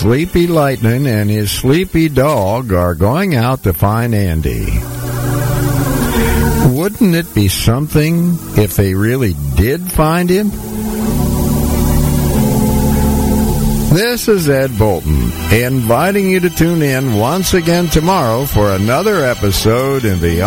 Sleepy Lightning and his sleepy dog are going out to find Andy. Wouldn't it be something if they really did find him? This is Ed Bolton, inviting you to tune in once again tomorrow for another episode in the